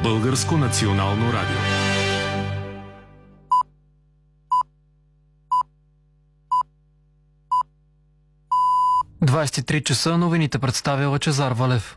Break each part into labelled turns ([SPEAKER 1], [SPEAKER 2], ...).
[SPEAKER 1] Българско национално радио. – 23 часа, новините представя Лъчезар Валев.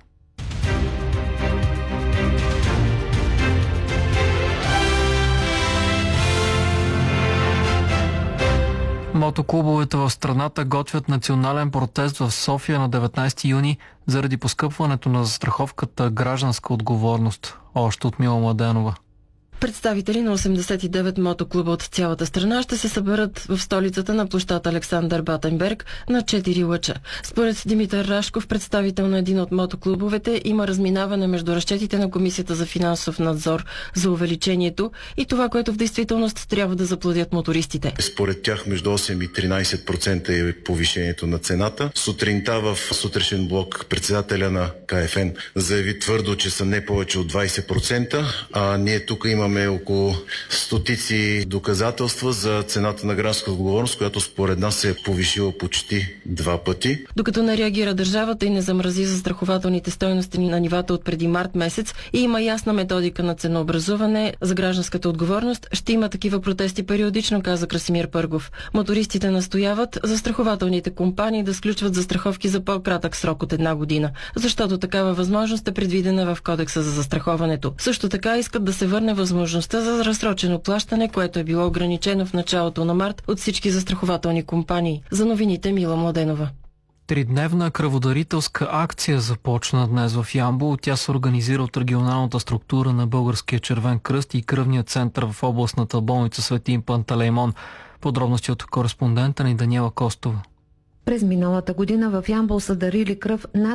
[SPEAKER 1] Мотоклубовете в страната готвят национален протест в София на 19 юни заради поскъпването на застраховката гражданска отговорност. Още от Мила Младенова.
[SPEAKER 2] Представители на 89 мотоклуба от цялата страна ще се съберат в столицата на площад Александър Батенберг на 4 лъча. Според Димитър Рашков, представител на един от мотоклубовете, има разминаване между разчетите на Комисията за финансов надзор за увеличението и това, което в действителност трябва да заплатят мотористите.
[SPEAKER 3] Според тях между 8 и 13% е повишението на цената. Сутринта в сутрешен блок председателя на КФН заяви твърдо, че са не повече от 20%, а ние тук имаме около стотици доказателства за цената на гражданска отговорност, която според нас се е повишила почти 2 пъти.
[SPEAKER 2] Докато не реагира държавата и не замрази застрахователните стойности на нивата от преди март месец и има ясна методика на ценообразуване за гражданската отговорност, ще има такива протести периодично, каза Красимир Пъргов. Мотористите настояват застрахователните компании да сключват застраховки за по-кратък срок от 1 година, защото такава възможност е предвидена в Кодекса за застраховането. Също така искат да се върне възможността за разсрочено плащане, което е било ограничено в началото на март от всички застрахователни компании. За новините Мила Младенова.
[SPEAKER 1] Тридневна кръводарителска акция започна днес в Ямбол. Тя се организира от регионалната структура на Българския червен кръст и кръвния център в областната болница Свети Пантелеймон. Подробности от кореспондента ни Даниела Костова.
[SPEAKER 4] През миналата година в Ямбол са дарили кръв над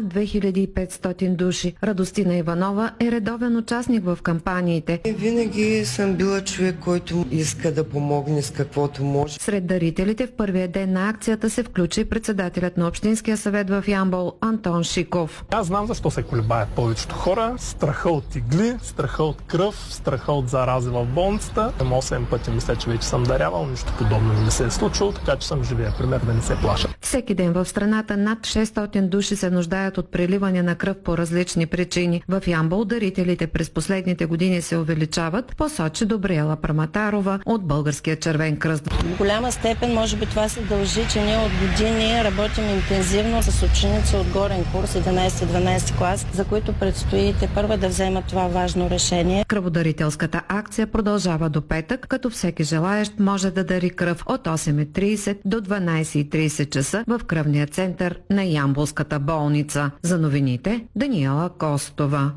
[SPEAKER 4] 2500 души. Радостина Иванова е редовен участник в кампаниите.
[SPEAKER 5] Винаги съм била човек, който иска да помогне с каквото може.
[SPEAKER 4] Сред дарителите в първия ден на акцията се включи председателят на Общинския съвет в Ямбол Антон Шиков.
[SPEAKER 6] Аз знам защо се колебаят повечето хора. Страха от игли, страха от кръв, страха от зарази в болницата. 8 пъти мисля, че вече съм дарявал, нищо подобно не ми се е случило, така че съм живия пример да не се плаша.
[SPEAKER 4] Всеки ден в страната над 600 души се нуждаят от преливане на кръв по различни причини. В Ямбол дарителите през последните години се увеличават, посочи Добриела Праматарова от Българския червен кръст.
[SPEAKER 7] В голяма степен може би това се дължи, че ние от години работим интензивно с ученици от горен курс 11-12 клас, за които предстои първа да вземат това важно решение.
[SPEAKER 4] Кръводарителската акция продължава до петък, като всеки желаещ може да дари кръв от 8:30 до 12:30 часа в кръвния център на Ямболската болница. За новините Даниела Костова.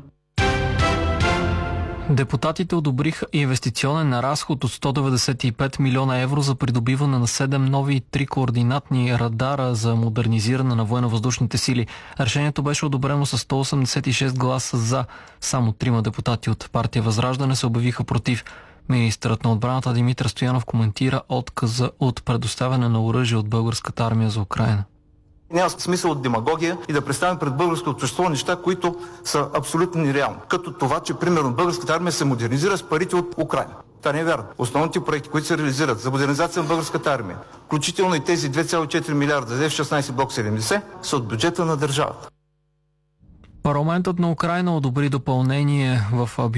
[SPEAKER 1] Депутатите одобриха инвестиционен разход от 195 милиона евро за придобиване на 7 нови и 3 координатни радара за модернизиране на военновъздушните сили. Решението беше одобрено с 186 гласа за. Само 3 депутати от партия Възраждане се обявиха против. Министърът на отбраната Димитър Стоянов коментира отказа от предоставяне на оръжие от българската армия за Украйна.
[SPEAKER 8] Няма смисъл от демагогия и да представим пред българското общество неща, които са абсолютно нереални. Като това, че примерно българската армия се модернизира с парите от Украйна. Това не е вярно. Основните проекти, които се реализират за модернизация на българската армия, включително и тези 2,4 милиарда за F-16 блок 70, са от бюджета на държавата.
[SPEAKER 1] Парламентът на Украйна одобри допълнение в